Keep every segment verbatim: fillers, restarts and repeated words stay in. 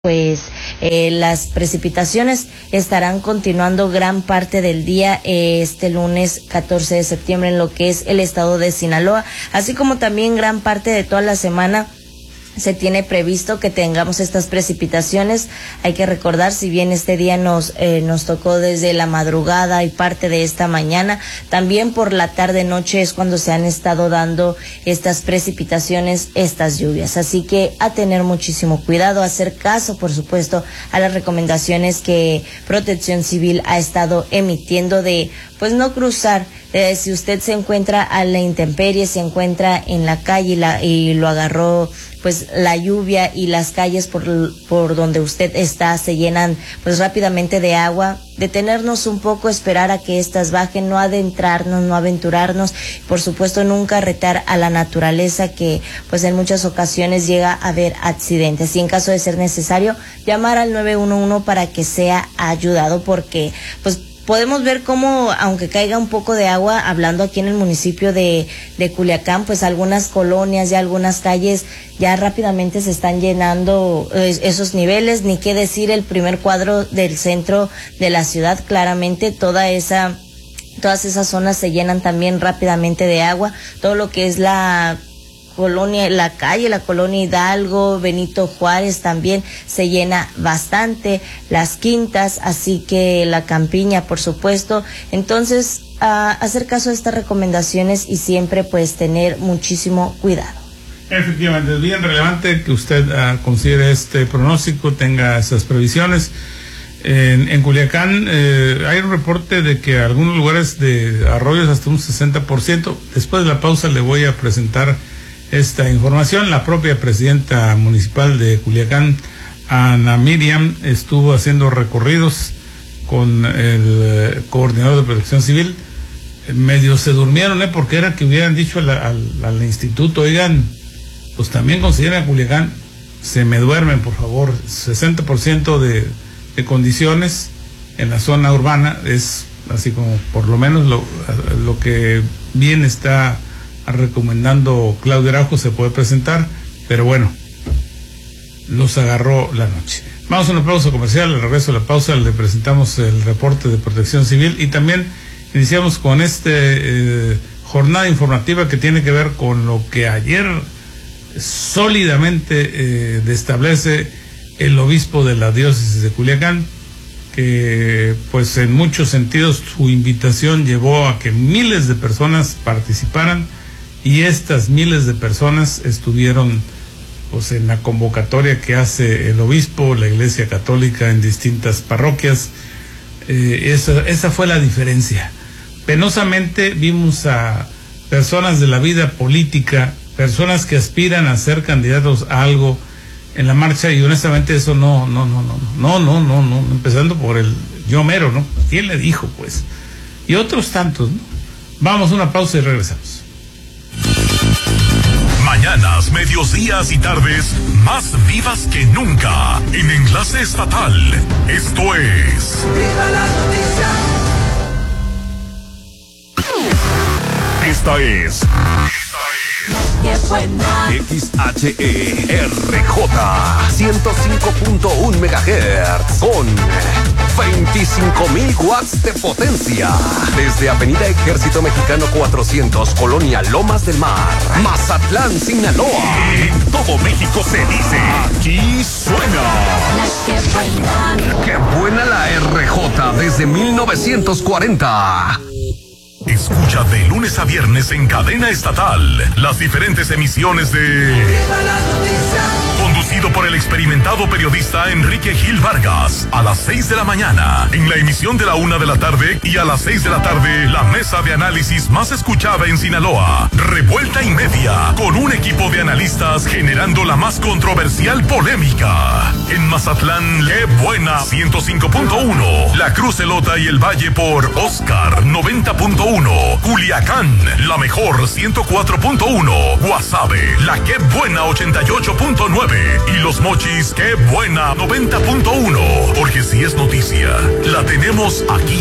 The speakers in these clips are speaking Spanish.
Pues eh, las precipitaciones estarán continuando gran parte del día eh, este lunes catorce de septiembre en lo que es el estado de Sinaloa, así como también gran parte de toda la semana. Se tiene previsto que tengamos estas precipitaciones. Hay que recordar, si bien este día nos eh, nos tocó desde la madrugada y parte de esta mañana, también por la tarde noche es cuando se han estado dando estas precipitaciones, estas lluvias. Así que a tener muchísimo cuidado, a hacer caso, por supuesto, a las recomendaciones que Protección Civil ha estado emitiendo de, pues, no cruzar. Eh, si usted se encuentra a la intemperie, se encuentra en la calle y, la, y lo agarró pues la lluvia y las calles por, por donde usted está se llenan pues rápidamente de agua, detenernos un poco, esperar a que estas bajen, no adentrarnos, no aventurarnos, por supuesto nunca retar a la naturaleza, que pues en muchas ocasiones llega a haber accidentes, y en caso de ser necesario llamar al nueve uno uno para que sea ayudado, porque pues podemos ver cómo, aunque caiga un poco de agua, hablando aquí en el municipio de, de Culiacán, pues algunas colonias y algunas calles ya rápidamente se están llenando eh, esos niveles, ni qué decir el primer cuadro del centro de la ciudad, claramente toda esa, todas esas zonas se llenan también rápidamente de agua, todo lo que es la colonia, la calle, la colonia Hidalgo, Benito Juárez también se llena bastante, las Quintas, así que la Campiña, por supuesto. Entonces, a hacer caso a estas recomendaciones y siempre pues tener muchísimo cuidado. Efectivamente, es bien relevante que usted uh, considere este pronóstico, tenga esas previsiones. En, en Culiacán eh, hay un reporte de que algunos lugares de arroyos hasta un sesenta por ciento. Después de la pausa le voy a presentar esta información. La propia presidenta municipal de Culiacán, Ana Miriam, estuvo haciendo recorridos con el eh, coordinador de Protección Civil. Medio se durmieron, ¿eh? Porque era que hubieran dicho al, al, al instituto, oigan, pues también consideran Culiacán. Se me duermen, por favor. sesenta por ciento de, de condiciones en la zona urbana es así como por lo menos lo, lo que bien está recomendando Claudio Araujo se puede presentar, pero bueno, los agarró la noche. Vamos a una pausa comercial. Al regreso de la pausa le presentamos el reporte de Protección Civil y también iniciamos con este eh, jornada informativa que tiene que ver con lo que ayer sólidamente eh, establece el obispo de la diócesis de Culiacán, que pues en muchos sentidos su invitación llevó a que miles de personas participaran, y estas miles de personas estuvieron pues en la convocatoria que hace el obispo, la Iglesia Católica en distintas parroquias. Eh, esa, esa fue la diferencia. Penosamente vimos a personas de la vida política, personas que aspiran a ser candidatos a algo en la marcha, y honestamente eso no, no, no, no, no, no, no, no, empezando por el yo mero, ¿no? ¿Quién le dijo, pues? Y otros tantos, ¿no? Vamos a una pausa y regresamos. Mañanas, mediodías y tardes más vivas que nunca en Enlace Estatal. Esto es ¡Viva la noticia! Esta es X H E R J ciento cinco punto uno megahertz con veinticinco mil watts de potencia. Desde Avenida Ejército Mexicano cuatrocientos, Colonia Lomas del Mar, Mazatlán, Sinaloa. En todo México se dice, aquí suena. ¡Qué buena la R J desde mil novecientos cuarenta! Escucha de lunes a viernes en cadena estatal las diferentes emisiones de conducido por el experimentado periodista Enrique Gil Vargas a las seis de la mañana, en la emisión de la una de la tarde, y a las seis de la tarde la mesa de análisis más escuchada en Sinaloa, Revuelta y Media, con un equipo de analistas generando la más controversial polémica. En Mazatlán, qué buena ciento cinco punto uno, La Cruz Elota y el Valle por Oscar noventa punto uno, Culiacán, la mejor ciento cuatro punto uno, Guasave, la qué buena ochenta y ocho punto nueve, y Los Mochis, qué buena noventa punto uno, porque si es noticia, la tenemos aquí.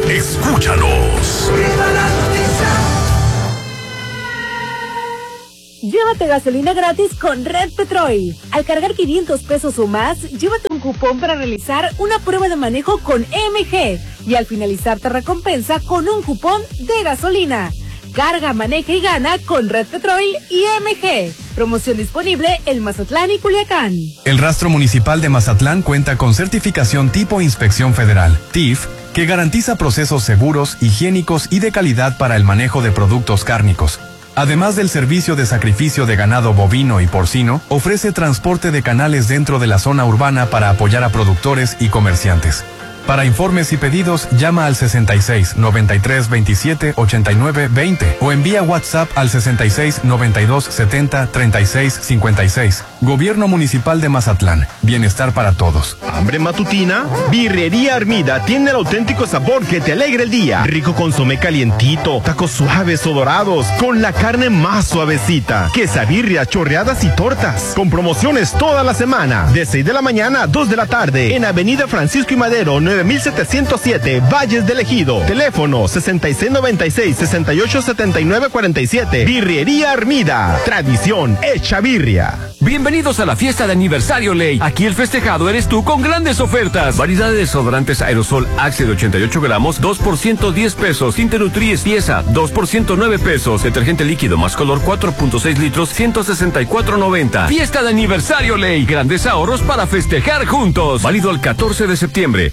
Escúchanos. ¡Viva la noticia! Llévate gasolina gratis con Red Petrol. Al cargar quinientos pesos o más, llévate un cupón para realizar una prueba de manejo con M G. Y al finalizar te recompensa con un cupón de gasolina. Carga, maneja y gana con Red Petrol y M G. Promoción disponible en Mazatlán y Culiacán. El Rastro Municipal de Mazatlán cuenta con certificación tipo Inspección Federal, T I F, que garantiza procesos seguros, higiénicos y de calidad para el manejo de productos cárnicos. Además del servicio de sacrificio de ganado bovino y porcino, ofrece transporte de canales dentro de la zona urbana para apoyar a productores y comerciantes. Para informes y pedidos, llama al sesenta y seis, noventa y tres, veintisiete, ochenta y nueve, veinte o envía WhatsApp al sesenta y seis, noventa y dos, setenta, treinta y seis, cincuenta y seis. Gobierno Municipal de Mazatlán. Bienestar para todos. ¿Hambre matutina? Birrería Armida tiene el auténtico sabor que te alegra el día. Rico consomé calientito, tacos suaves o dorados, con la carne más suavecita, quesabirria, chorreadas y tortas. Con promociones toda la semana, de seis de la mañana a dos de la tarde, en Avenida Francisco y Madero, nueve mil setecientos siete, Valles del Ejido. Teléfono sesenta y seis noventa y seis, sesenta y ocho setenta y nueve cuarenta y siete. Birrería Armida. Tradición hecha birria. Bienvenidos a la fiesta de aniversario Ley. Aquí el festejado eres tú con grandes ofertas. Variedad de desodorantes aerosol Axe de ochenta y ocho gramos, dos por ciento diez pesos. Tinte Nutri pieza, dos por ciento nueve pesos. Detergente líquido más color cuatro punto seis litros, ciento sesenta y cuatro noventa. Fiesta de aniversario Ley. Grandes ahorros para festejar juntos. Válido el catorce de septiembre.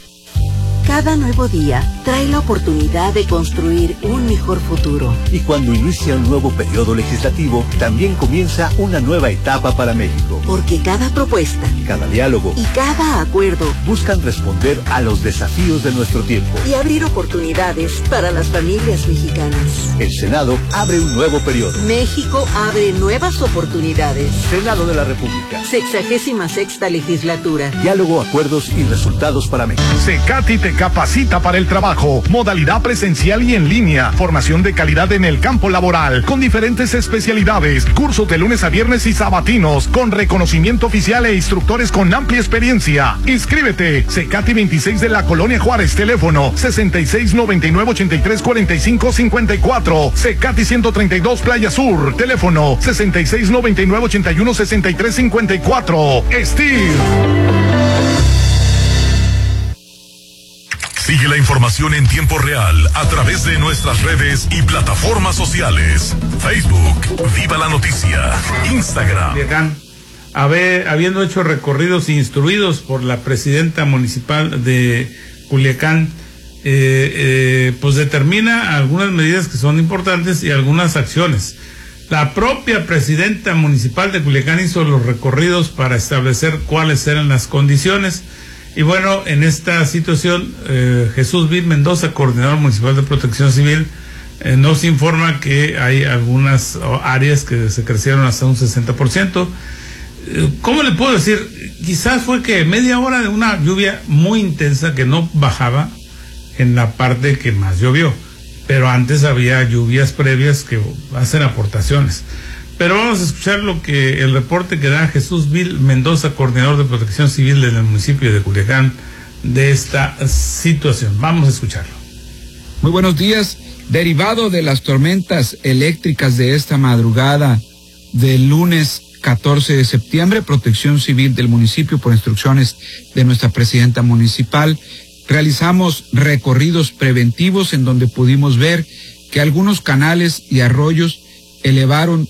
Cada nuevo día trae la oportunidad de construir un mejor futuro. Y cuando inicia un nuevo periodo legislativo, también comienza una nueva etapa para México. Porque cada propuesta, cada diálogo y cada acuerdo buscan responder a los desafíos de nuestro tiempo y abrir oportunidades para las familias mexicanas. El Senado abre un nuevo periodo. México abre nuevas oportunidades. Senado de la República. Sexagésima sexta legislatura. Diálogo, acuerdos y resultados para México. Secati te capacita para el trabajo, modalidad presencial y en línea, formación de calidad en el campo laboral, con diferentes especialidades, cursos de lunes a viernes y sabatinos, con reconocimiento oficial e instructores con amplia experiencia. Inscríbete, Secati veintiséis de la Colonia Juárez, teléfono sesenta y seis noventa y nueve ochenta y tres cuarenta y cinco cincuenta y cuatro, Secati ciento treinta y dos Playa Sur, teléfono sesenta y seis noventa y nueve ochenta y uno sesenta y tres cincuenta y cuatro. Steve. Sigue la información en tiempo real a través de nuestras redes y plataformas sociales. Facebook, Viva la Noticia. Instagram. Culiacán, habiendo hecho recorridos instruidos por la presidenta municipal de Culiacán, eh, eh, pues determina algunas medidas que son importantes y algunas acciones. La propia presidenta municipal de Culiacán hizo los recorridos para establecer cuáles eran las condiciones. Y bueno, en esta situación, eh, Jesús Vil Mendoza, coordinador municipal de Protección Civil, eh, nos informa que hay algunas áreas que se crecieron hasta un sesenta por ciento. Eh, ¿Cómo le puedo decir? Quizás fue que media hora de una lluvia muy intensa que no bajaba en la parte que más llovió, pero antes había lluvias previas que hacen aportaciones. Pero vamos a escuchar lo que el reporte que da Jesús Vil Mendoza, coordinador de Protección Civil del municipio de Culiacán, de esta situación. Vamos a escucharlo. Muy buenos días. Derivado de las tormentas eléctricas de esta madrugada del lunes catorce de septiembre, Protección Civil del municipio, por instrucciones de nuestra presidenta municipal, realizamos recorridos preventivos en donde pudimos ver que algunos canales y arroyos elevaron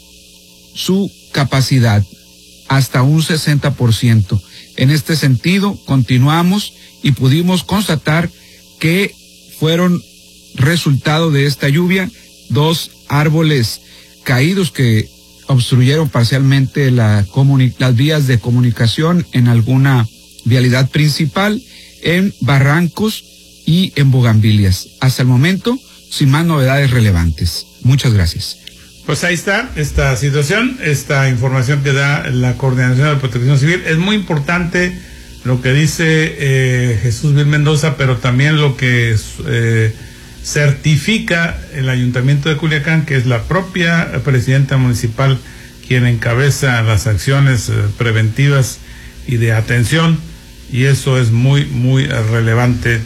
su capacidad hasta un sesenta por ciento. En este sentido, continuamos y pudimos constatar que fueron resultado de esta lluvia dos árboles caídos que obstruyeron parcialmente la comuni- las vías de comunicación en alguna vialidad principal, en barrancos y en bugambilias. Hasta el momento, sin más novedades relevantes. Muchas gracias. Pues ahí está esta situación, esta información que da la Coordinación de Protección Civil. Es muy importante lo que dice eh, Jesús Vil Mendoza, pero también lo que eh, certifica el Ayuntamiento de Culiacán, que es la propia presidenta municipal quien encabeza las acciones eh, preventivas y de atención, y eso es muy, muy relevante.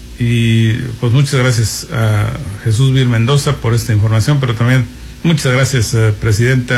Y pues muchas gracias a Jesús Vil Mendoza por esta información, pero también muchas gracias, eh, presidenta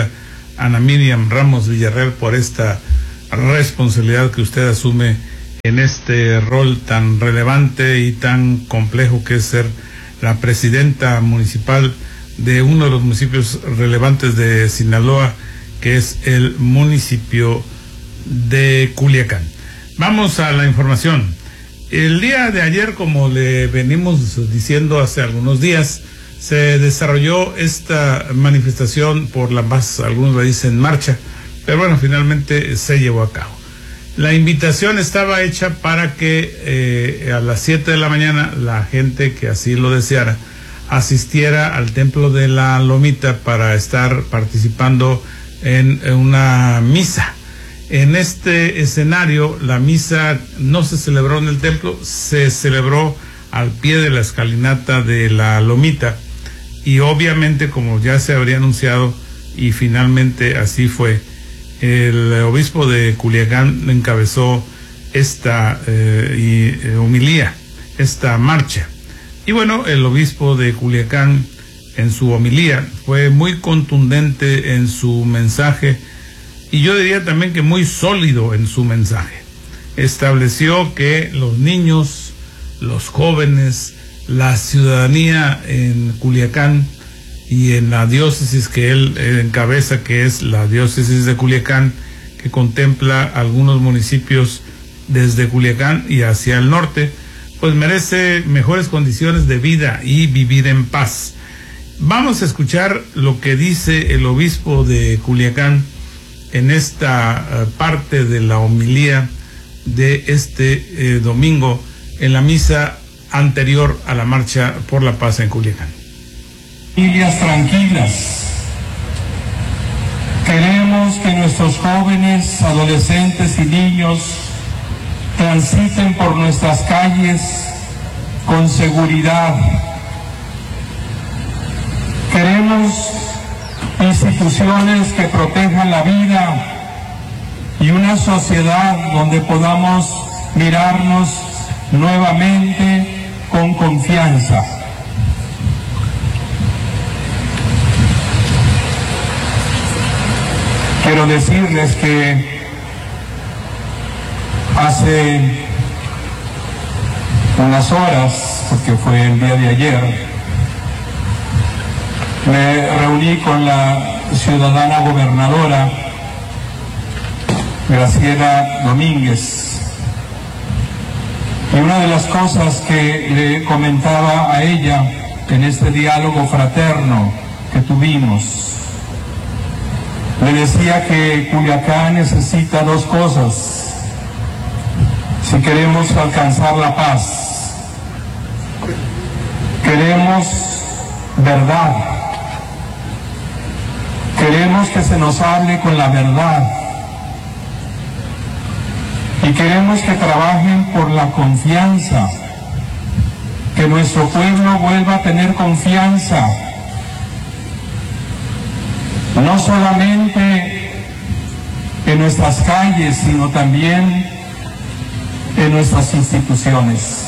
Ana Miriam Ramos Villarreal, por esta responsabilidad que usted asume en este rol tan relevante y tan complejo que es ser la presidenta municipal de uno de los municipios relevantes de Sinaloa, que es el municipio de Culiacán. Vamos a la información. El día de ayer, como le venimos diciendo hace algunos días, se desarrolló esta manifestación por la paz, algunos le dicen marcha, pero bueno, finalmente se llevó a cabo. La invitación estaba hecha para que eh, a las siete de la mañana la gente que así lo deseara asistiera al templo de la Lomita para estar participando en, en una misa. En este escenario, la misa no se celebró en el templo, se celebró al pie de la escalinata de la Lomita, y obviamente, como ya se habría anunciado, y finalmente así fue, el obispo de Culiacán encabezó esta eh, y, eh, homilía, esta marcha. Y bueno, el obispo de Culiacán en su homilía fue muy contundente en su mensaje, y yo diría también que muy sólido en su mensaje. Estableció que los niños, los jóvenes, la ciudadanía en Culiacán y en la diócesis que él encabeza, que es la diócesis de Culiacán, que contempla algunos municipios desde Culiacán y hacia el norte, pues merece mejores condiciones de vida y vivir en paz. Vamos a escuchar lo que dice el obispo de Culiacán en esta uh, parte de la homilía de este eh, domingo en la misa anterior a la marcha por la paz en Culiacán. Familias tranquilas. Queremos que nuestros jóvenes, adolescentes y niños transiten por nuestras calles con seguridad. Queremos instituciones que protejan la vida y una sociedad donde podamos mirarnos nuevamente con confianza. Quiero decirles que hace unas horas, porque fue el día de ayer, me reuní con la ciudadana gobernadora Graciela Domínguez, y una de las cosas que le comentaba a ella en este diálogo fraterno que tuvimos, le decía que Culiacán necesita dos cosas si queremos alcanzar la paz. Queremos verdad. Queremos que se nos hable con la verdad. Y queremos que trabajen por la confianza. Que nuestro pueblo vuelva a tener confianza. No solamente en nuestras calles, sino también en nuestras instituciones.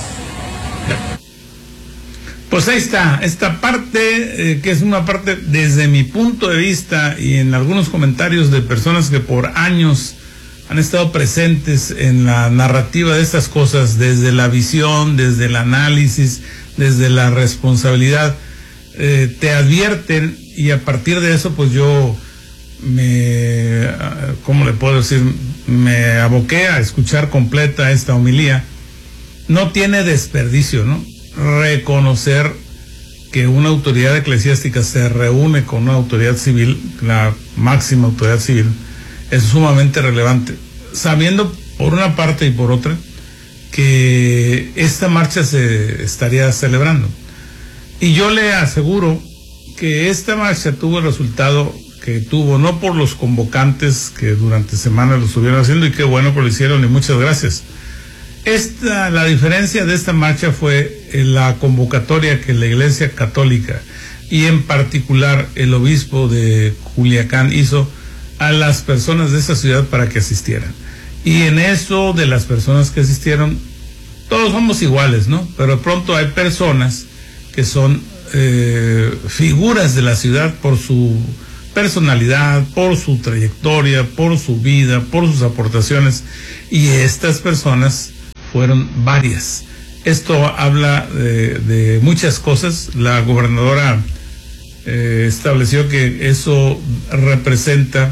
Pues ahí está, esta parte eh, que es una parte desde mi punto de vista y en algunos comentarios de personas que por años han estado presentes en la narrativa de estas cosas, desde la visión, desde el análisis, desde la responsabilidad, eh, te advierten, y a partir de eso pues yo me, ¿cómo le puedo decir? Me aboqué a escuchar completa esta homilía. No tiene desperdicio, ¿no? Reconocer que una autoridad eclesiástica se reúne con una autoridad civil, la máxima autoridad civil, es sumamente relevante, sabiendo por una parte y por otra que esta marcha se estaría celebrando. Y yo le aseguro que esta marcha tuvo el resultado que tuvo, no por los convocantes que durante semanas lo estuvieron haciendo, y qué bueno que lo hicieron y muchas gracias. Esta, la diferencia de esta marcha fue en la convocatoria que la Iglesia Católica y en particular el obispo de Culiacán hizo a las personas de esa ciudad para que asistieran. Y en eso de las personas que asistieron, todos somos iguales, ¿no? Pero de pronto hay personas que son eh, figuras de la ciudad por su personalidad, por su trayectoria, por su vida, por sus aportaciones, y estas personas fueron varias. Esto habla de, de muchas cosas. La gobernadora eh, estableció que eso representa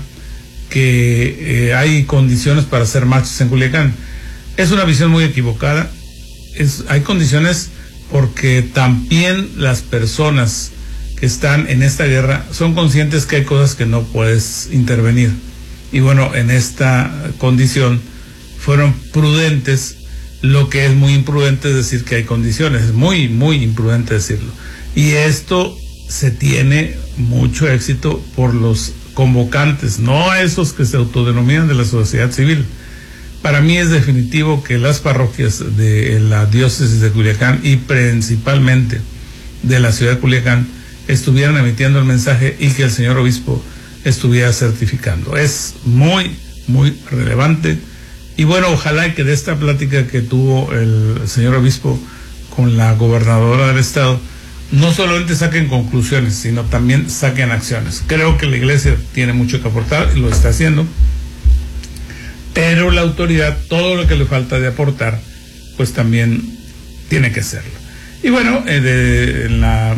que eh, hay condiciones para hacer marchas en Culiacán. Es una visión muy equivocada. Es, hay condiciones porque también las personas que están en esta guerra son conscientes que hay cosas que no puedes intervenir. Y bueno, en esta condición fueron prudentes. Lo que es muy imprudente es decir que hay condiciones, es muy, muy imprudente decirlo. Y esto se tiene mucho éxito por los convocantes, no a esos que se autodenominan de la sociedad civil. Para mí es definitivo que las parroquias de la diócesis de Culiacán y principalmente de la ciudad de Culiacán estuvieran emitiendo el mensaje y que el señor obispo estuviera certificando. Es muy, muy relevante. Y bueno, ojalá que de esta plática que tuvo el señor obispo con la gobernadora del estado, no solamente saquen conclusiones, sino también saquen acciones. Creo que la iglesia tiene mucho que aportar y lo está haciendo, pero la autoridad, todo lo que le falta de aportar, pues también tiene que hacerlo. Y bueno, eh, de, en la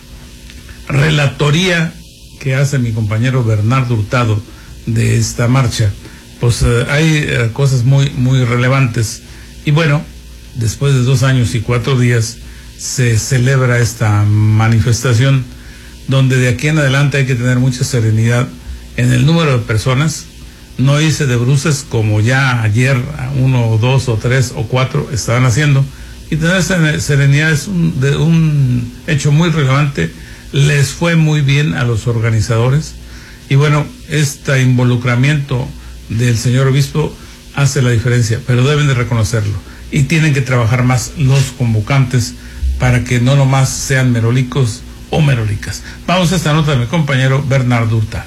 relatoría que hace mi compañero Bernardo Hurtado de esta marcha, pues eh, hay eh, cosas muy, muy relevantes. Y bueno, después de dos años y cuatro días se celebra esta manifestación, donde de aquí en adelante hay que tener mucha serenidad en el número de personas, no irse de bruces como ya ayer uno o dos o tres o cuatro estaban haciendo, y tener serenidad es un, de, un hecho muy relevante. Les fue muy bien a los organizadores, y bueno, este involucramiento del señor obispo hace la diferencia, pero deben de reconocerlo, y tienen que trabajar más los convocantes para que no nomás sean merolicos o merolicas. Vamos a esta nota de mi compañero Bernardo Hurtado.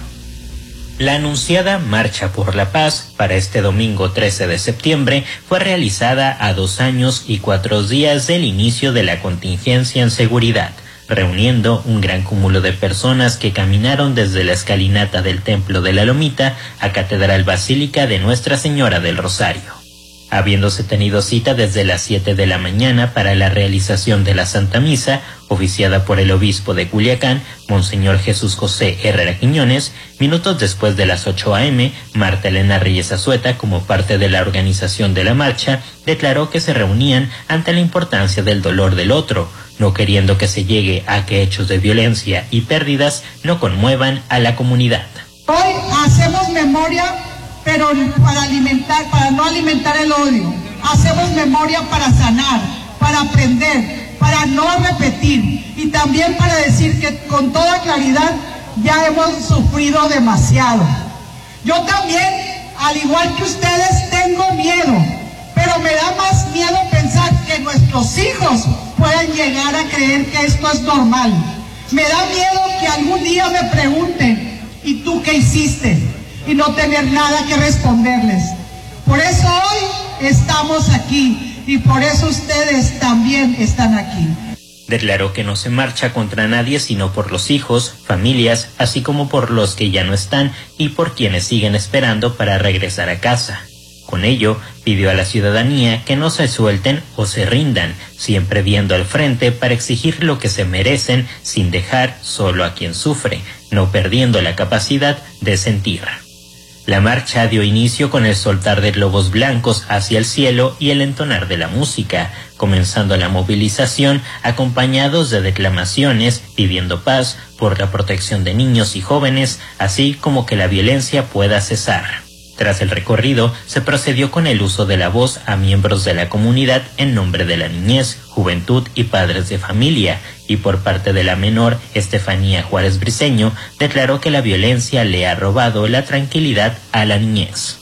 La anunciada Marcha por la Paz para este domingo trece de septiembre fue realizada a dos años y cuatro días del inicio de la contingencia en seguridad, reuniendo un gran cúmulo de personas que caminaron desde la escalinata del Templo de la Lomita a Catedral Basílica de Nuestra Señora del Rosario. Habiéndose tenido cita desde las siete de la mañana para la realización de la Santa Misa, oficiada por el obispo de Culiacán, Monseñor Jesús José Herrera Quiñones, minutos después de las ocho a eme, Marta Elena Reyes Azueta, como parte de la organización de la marcha, declaró que se reunían ante la importancia del dolor del otro, no queriendo que se llegue a que hechos de violencia y pérdidas no conmuevan a la comunidad. Hoy hacemos memoria, pero para alimentar, para no alimentar el odio. Hacemos memoria para sanar, para aprender, para no repetir, y también para decir que con toda claridad ya hemos sufrido demasiado. Yo también, al igual que ustedes, tengo miedo, pero me da más miedo pensar que nuestros hijos puedan llegar a creer que esto es normal. Me da miedo que algún día me pregunten, ¿y tú qué hiciste? Y no tener nada que responderles. Por eso hoy estamos aquí, y por eso ustedes también están aquí. Declaró que no se marcha contra nadie, sino por los hijos, familias, así como por los que ya no están y por quienes siguen esperando para regresar a casa. Con ello, pidió a la ciudadanía que no se suelten o se rindan, siempre viendo al frente para exigir lo que se merecen sin dejar solo a quien sufre, no perdiendo la capacidad de sentir. La marcha dio inicio con el soltar de globos blancos hacia el cielo y el entonar de la música, comenzando la movilización acompañados de declamaciones pidiendo paz por la protección de niños y jóvenes, así como que la violencia pueda cesar. Tras el recorrido, se procedió con el uso de la voz a miembros de la comunidad en nombre de la niñez, juventud y padres de familia, y por parte de la menor, Estefanía Juárez Briceño, declaró que la violencia le ha robado la tranquilidad a la niñez.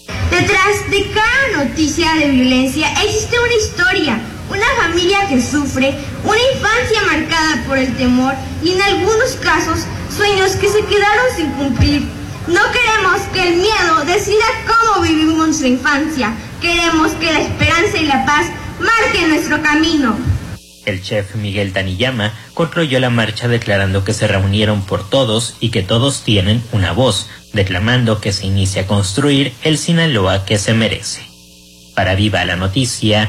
Detrás de cada noticia de violencia existe una historia, una familia que sufre, una infancia marcada por el temor y en algunos casos sueños que se quedaron sin cumplir. No queremos que el miedo decida cómo vivimos nuestra infancia. Queremos que la esperanza y la paz marquen nuestro camino. El chef Miguel Taniyama concluyó la marcha declarando que se reunieron por todos y que todos tienen una voz, declamando que se inicia a construir el Sinaloa que se merece. Para Viva la Noticia,